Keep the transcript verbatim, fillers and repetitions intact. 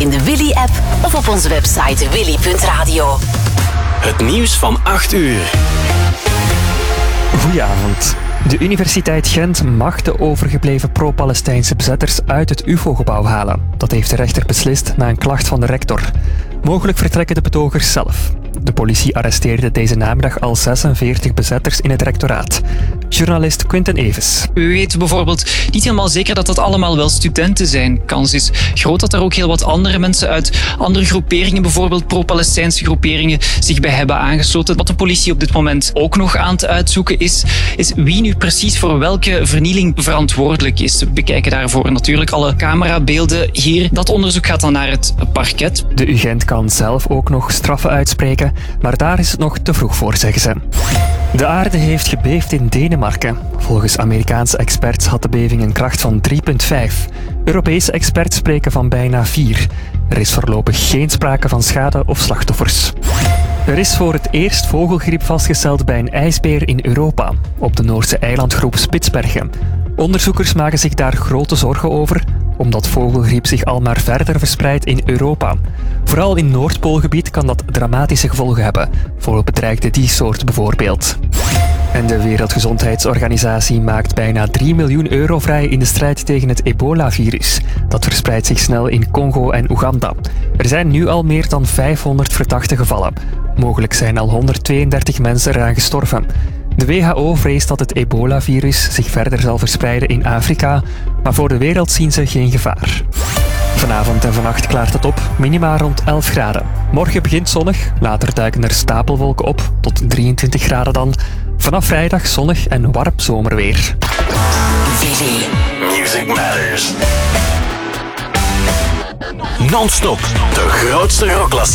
in de Willy-app of op onze website willy punt radio. Het nieuws van acht uur. Goedenavond. De Universiteit Gent mag de overgebleven pro-Palestijnse bezetters uit het U F O-gebouw halen. Dat heeft de rechter beslist na een klacht van de rector. Mogelijk vertrekken de betogers zelf. De politie arresteerde deze namiddag al zesenveertig bezetters in het rectoraat. Journalist Quinten Evers. We weten bijvoorbeeld niet helemaal zeker dat dat allemaal wel studenten zijn. Kans is groot dat er ook heel wat andere mensen uit andere groeperingen, bijvoorbeeld pro-Palestijnse groeperingen, zich bij hebben aangesloten. Wat de politie op dit moment ook nog aan te uitzoeken is, is wie nu precies voor welke vernieling verantwoordelijk is. We bekijken daarvoor natuurlijk alle camerabeelden hier. Dat onderzoek gaat dan naar het parket. De U Gent kan zelf ook nog straffen uitspreken, maar daar is het nog te vroeg voor, zeggen ze. De aarde heeft gebeefd in Denemarken. Volgens Amerikaanse experts had de beving een kracht van drie komma vijf. Europese experts spreken van bijna vier. Er is voorlopig geen sprake van schade of slachtoffers. Er is voor het eerst vogelgriep vastgesteld bij een ijsbeer in Europa, op de Noorse eilandgroep Spitsbergen. Onderzoekers maken zich daar grote zorgen over, omdat vogelgriep zich al maar verder verspreidt in Europa. Vooral in Noordpoolgebied kan dat dramatische gevolgen hebben, voor bedreigde diersoorten bijvoorbeeld. En de Wereldgezondheidsorganisatie maakt bijna drie miljoen euro vrij in de strijd tegen het ebola-virus. Dat verspreidt zich snel in Congo en Oeganda. Er zijn nu al meer dan vijfhonderd verdachte gevallen. Mogelijk zijn al honderdtweeëndertig mensen eraan gestorven. De W H O vreest dat het ebola-virus zich verder zal verspreiden in Afrika, maar voor de wereld zien ze geen gevaar. Vanavond en vannacht klaart het op, minima rond elf graden. Morgen begint zonnig, later duiken er stapelwolken op, tot drieëntwintig graden dan. Vanaf vrijdag zonnig en warm zomerweer. Willy. Music Matters. Non-stop, de grootste rockklassiekers.